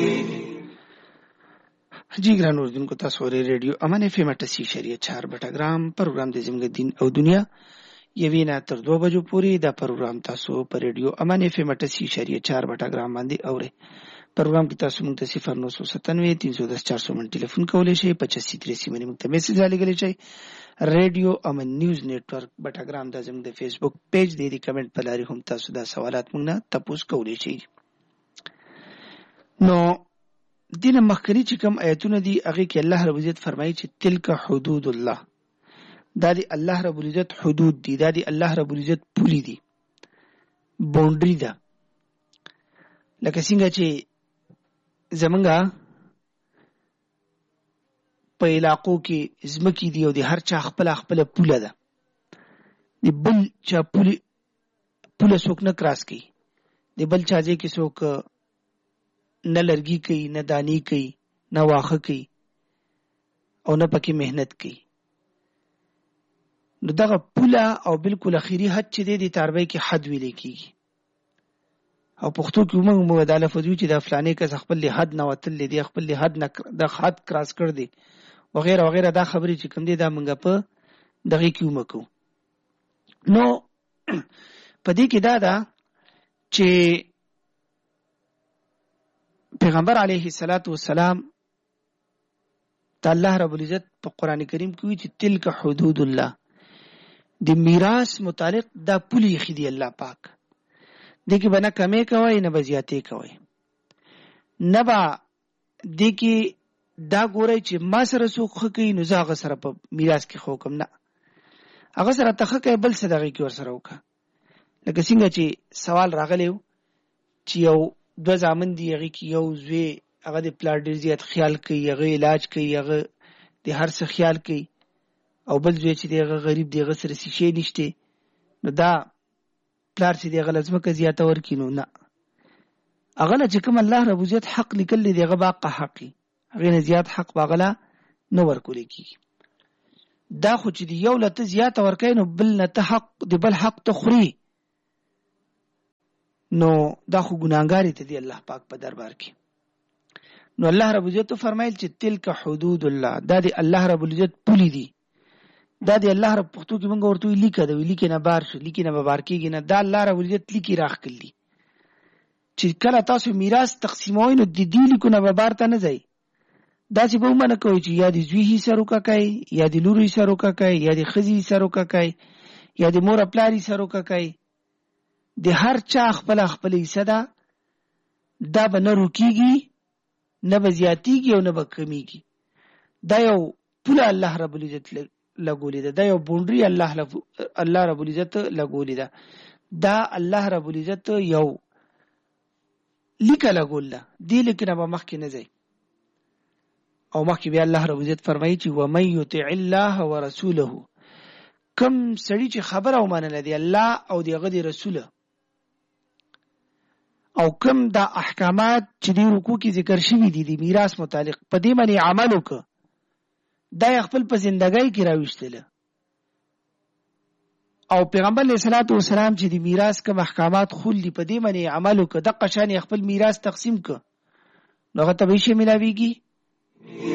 जी ګران اوردونکو تاسو ورې ریډیو امان اف ام 88.4 بټاګرام پروګرام د زموږ دین او دنیا یوې نه تر 2 بجو پورې دا پروګرام تاسو په ریډیو امان اف ام 88.4 بټاګرام باندې اورئ. پروګرام کې تاسو موږ ته 0997 310 400 من ټلیفون کولای شئ. 85 باندې موږ ته میسج رالیږلی شئ. ریډیو امن نیوز نیټورک بټاګرام دا زموږ د فیسبوک پیج دی. د کمنټ په لارې هم تاسو دا سوالات موږ نه تپوس کولای شئ. نو دینه مخکنی چې کوم آیتونه دي هغه کې الله رب عزت فرمایي چې تلک حدود الله، دا دی الله رب العزت حدود دي، دا دی الله رب العزت پولی دي، باونډري ده. لکه څنګه چې زمونږه په علاقو کې ځمکې دي او د هر چا خپل خپل پوله ده، د بل چا پوله څوک نه کراس کوي، د بل چا ځای کې څوک نه لرګي کوي، نه دانی کوي، نه واخه کوي او نه پکې مهنت کوي. نو دغه پوله او بالکل اخیری حد چې دی د تاربۍ کې حد ویل کېږي. او پښتو کې موږ مبادله فوجو چې د فلانې کس خپل حد نه وتل دی، خپل حد نه د حد کراس کړ دی وغیرہ وغیرہ، دا خبرې چې کوم دی دا موږ په دغه کې ومکو. نو پدې کې دا ده چې پیغمبر علیه الصلاۃ والسلام ته الله رب العزت په قران کریم کې وی چې تلک حدود الله، د میراث متعلق دا پولی خدي الله پاک دې کې بنا کمې کوي نه بزیاتې کوي، نه با دې کې دا ګوري چې ما سره څوک کوي نو زاغه سره په میراث کې حکم نه هغه سره تخه کوي بل صدقه کې ور سره وکړه. لکه څنګه چې سوال راغلی چې یو دو زامن دی هغه کې یو زوی هغه د پلار ډیر زیات خیال کوي، هغه علاج کوي، هغه د هر څه خیال کوي، او بل زوی چې هغه غریب دی هغه سره شي نشته، نو دا پلار چې هغه لازمه کې زیات ورکې نو نه هغه چې کوم الله رب عزت حق لیکل دی هغه باقه حقي، هغه نه زیات حق باغلا نو ورکول کیږي. دا خو چې یو لته زیات ورکې نو بل نه ته حق دی بل حق ته خوري، نو دا خو ګناګاری ته دی الله پاک په دربار کې. نو الله رب عزت فرمایل چې تلک حدود الله، دا دی الله رب العزت پولی دی، دا دی الله رب پښتو کې موږ ورته لیکه دا لیکه نه بار شو، لیکه نه بار کېږي نه، دا الله رب العزت لیکي راخ کړي چې کله تاسو میراث تقسیموي نو د دې لیکو نه بار ته نه ځي. دا چې به ومنه کوي چې یا د زوی حصہ روکا کوي، یا د لور حصہ روکا کوي، یا د خزي حصہ روکا کوي، یا د مور پلار حصہ روکا کوي، د هر چا خپل خپل حصہ ده، دا به نه روکیږي نه به زیاتیږي او نه به کمیږي. دا یو پوله الله رب العزت لګولې ده، دا یو باونډري الله رب العزت لګولې ده، دا الله رب العزت یو لیکه لګول ده، دې لیکه نه به مخکې نه ځي. او مخکې بیا الله رب العزت فرمایي چې ومن یطع الله ورسوله، کم سړي چې خبره ومنله دی الله او د هغه د رسوله، او کم دا احکامات چې دی رکوع کې ذکر شوي دي د میراث متعلق په دې باندې عمل وکړه، دا خپل په زندګۍ کې راوښتله. او پیغمبر علیه الصلاۃ والسلام چې د میراث کوم احکامات خول دي په دې باندې عمل وکړه، د قشان خپل میراث تقسیم کړه، نو هغه ته به شي ملاويږي.